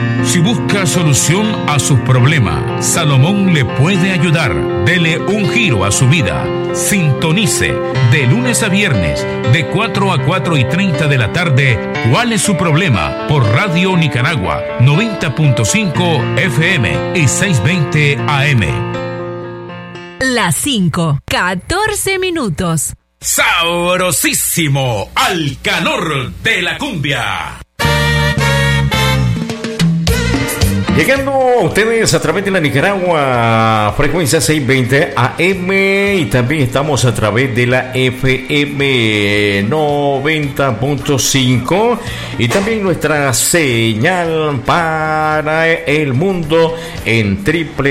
Si busca solución a sus problemas, Salomón le puede ayudar. Dele un giro a su vida. Sintonice de lunes a viernes de 4 a 4:30 de la tarde. ¿Cuál es su problema? Por Radio Nicaragua 90.5 FM y 620 AM. Las 5:14 minutos. Sabrosísimo al calor de la cumbia. Llegando a ustedes a través de la Nicaragua, frecuencia 620 AM, y también estamos a través de la FM 90.5 y también nuestra señal para el mundo en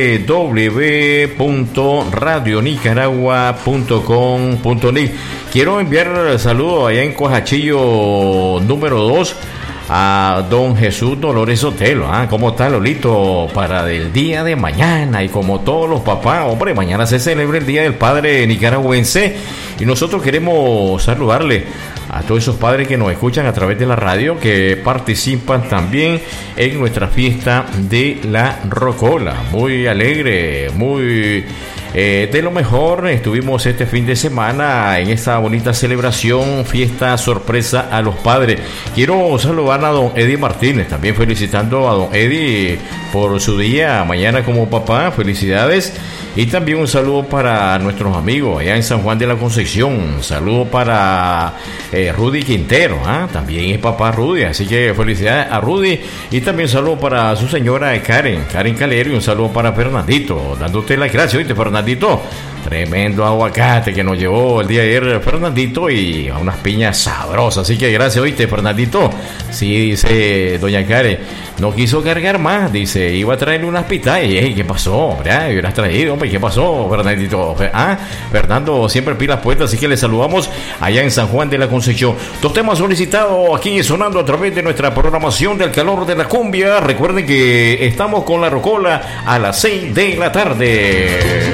www.radionicaragua.com.ni. Quiero enviar saludos allá en Coajachillo número 2 a don Jesús Dolores Sotelo. ¿Cómo está, Lolito? Para el día de mañana, y como todos los papás, hombre, mañana se celebra el Día del Padre Nicaragüense, y nosotros queremos saludarle a todos esos padres que nos escuchan a través de la radio, que participan también en nuestra fiesta de la Rocola. Muy alegre, muy de lo mejor. Estuvimos este fin de semana en esta bonita celebración, fiesta sorpresa a los padres. Quiero saludar a don Eddie Martínez, también felicitando a don Eddie por su día mañana como papá. Felicidades. Y también un saludo para nuestros amigos allá en San Juan de la Concepción. Un saludo para Rudy Quintero, también es papá Rudy, así que felicidades a Rudy. Y también un saludo para su señora Karen Calero, y un saludo para Fernandito, dándote las gracias. Oíste, Fernandito, tremendo aguacate que nos llevó el día de ayer Fernandito, y a unas piñas sabrosas, así que gracias. Oíste, Fernandito. Sí, dice doña Karen, no quiso cargar más, dice, iba a traerle unas pitayas. ¿Qué pasó, hombre? Hubieras traído, hombre. ¿Qué pasó, Fernandito? Fernando siempre pilas puestas, así que le saludamos allá en San Juan de la Concepción. Dos temas solicitados aquí sonando a través de nuestra programación del calor de la cumbia. Recuerden que estamos con la Rocola a las 6 de la tarde.